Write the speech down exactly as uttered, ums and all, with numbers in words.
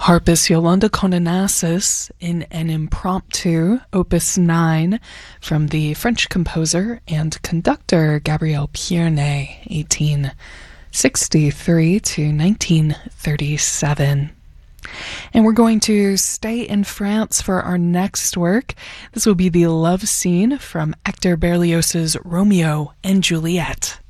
Harpist Yolanda Kononassis in an impromptu, opus nine, from the French composer and conductor Gabriel Pierné, eighteen sixty-three to nineteen thirty-seven. And we're going to stay in France for our next work. This will be the love scene from Hector Berlioz's Romeo and Juliet.